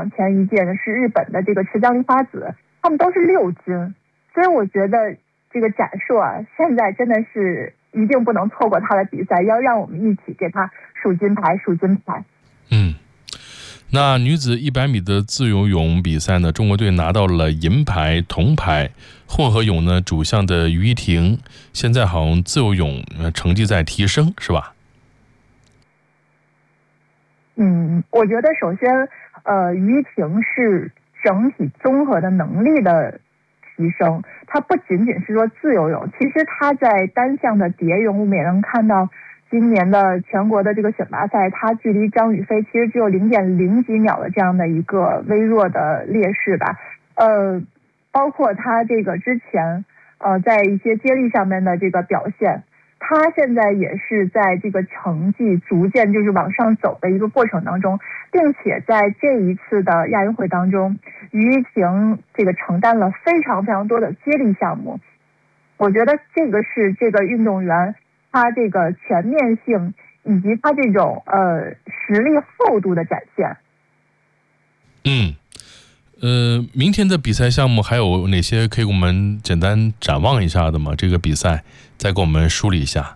往前一届呢是日本的这个池江璃花子，他们都是6金，所以我觉得这个展硕啊，现在真的是一定不能错过他的比赛，要让我们一起给他数金牌。 那女子100米的自由泳比赛呢，中国队拿到了银牌、铜牌。混合泳呢，主项的于一婷现在好像自由泳成绩在提升，是吧？ 我觉得首先，于一婷是整体综合的能力的提升，它不仅仅是说自由泳，其实它在单项的蝶泳，我们也能看到今年的全国的这个选拔赛，它距离张雨霏其实只有0.0几秒的这样的一个微弱的劣势吧。包括他这个之前在一些接力上面的这个表现，他现在也是在这个成绩逐渐就是往上走的一个过程当中，并且在这一次的亚运会当中，于一婷这个承担了非常非常多的接力项目。我觉得这个是这个运动员他这个全面性以及他这种实力厚度的展现。 明天的比赛项目还有哪些可以给我们简单展望一下的吗？这个比赛再给我们梳理一下。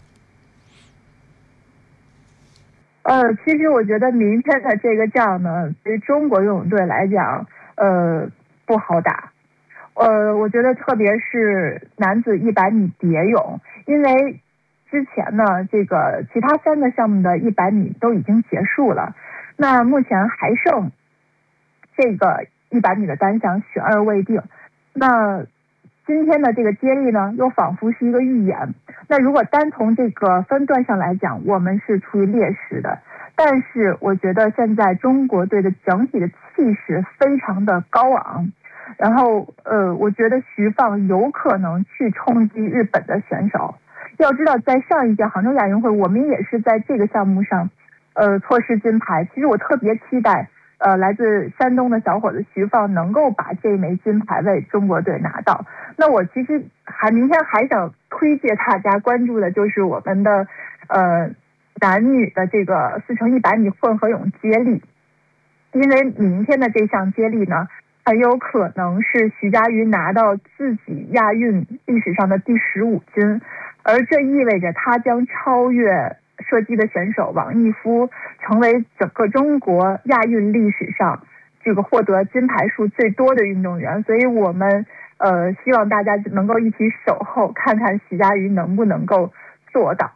其实我觉得明天的这个仗呢，对于中国游泳队来讲，不好打。我觉得特别是男子100米蝶泳，因为之前呢，这个其他3个项目的100米都已经结束了，那目前还剩这个100米的单项悬而未定。那今天的这个接力呢，又仿佛是一个预演。那如果单从这个分段上来讲，我们是处于劣势的。但是我觉得现在中国队的整体的气势非常的高昂，然后我觉得徐放有可能去冲击日本的选手。要知道，在上一届杭州亚运会，我们也是在这个项目上错失金牌。其实我特别期待来自山东的小伙子徐放能够把这枚金牌为中国队拿到。那我其实明天还想推荐大家关注的就是我们的男女的这个4×100米混合泳接力，因为明天的这项接力呢，很有可能是徐嘉余拿到自己亚运历史上的第15金，而这意味着他将超越射击的选手王艺夫，成为整个中国亚运历史上这个获得金牌数最多的运动员。所以我们希望大家能够一起守候，看看徐嘉余能不能够做到。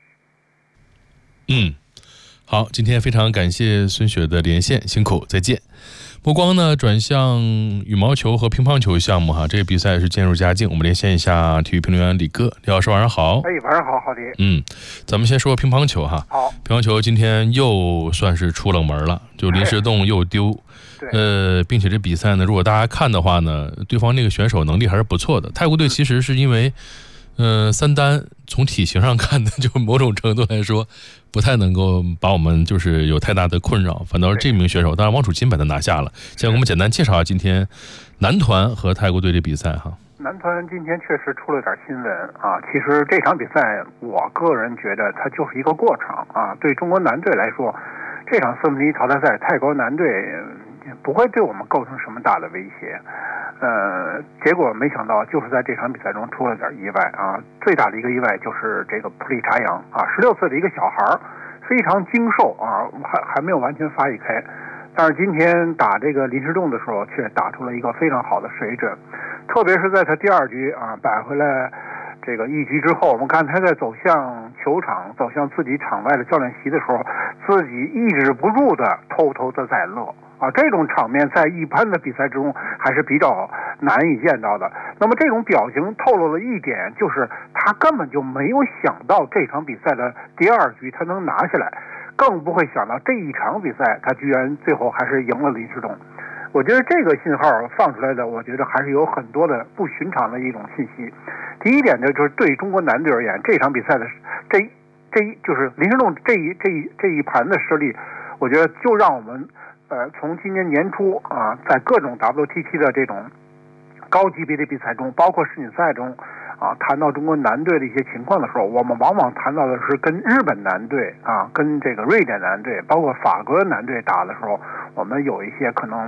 好，今天非常感谢孙雪的连线，辛苦，再见。目光呢转向羽毛球和乒乓球项目哈，这个比赛是渐入佳境。我们连线一下体育评论员李哥，李老师晚上好。 晚上好，郝迪。 咱们先说乒乓球哈。 好， 乒乓球今天又算是出冷门了，就林诗栋又丢。并且这比赛呢，如果大家看的话呢，对方那个选手能力还是不错的。泰国队其实是因为三单从体型上看的，就某种程度来说不太能够把我们就是有太大的困扰，反倒是这名选手，当然王楚钦把他拿下了。先给我们简单介绍一下今天男团和泰国队的比赛哈。 男团今天确实出了点新闻啊。其实这场比赛我个人觉得它就是一个过场啊。对中国男队来说，这场4分之一淘汰赛泰国男队不会对我们构成什么大的威胁。结果没想到就是在这场比赛中出了点意外啊。最大的一个意外就是这个普利查扬啊，16岁的一个小孩，非常精瘦啊，还没有完全发育开。但是今天打这个林诗栋的时候，却打出了一个非常好的水准，特别是在他第2局啊摆回来这个1局之后，我们看他在走向球场、走向自己场外的教练席的时候，自己抑制不住的偷偷的在乐啊。这种场面在一般的比赛之中还是比较难以见到的。那么这种表情透露了一点，就是他根本就没有想到这场比赛的第2局他能拿下来，更不会想到这一场比赛他居然最后还是赢了林诗栋。我觉得这个信号放出来的，我觉得还是有很多的不寻常的一种信息。第一点呢，就是对中国男队而言，这场比赛的就是林诗栋这一盘的失利，我觉得就让我们从今年年初啊，在各种 WTT 的这种高级别的比赛中，包括世锦赛中啊，谈到中国男队的一些情况的时候，我们往往谈到的是跟日本男队啊，跟这个瑞典男队，包括法国男队打的时候，我们有一些可能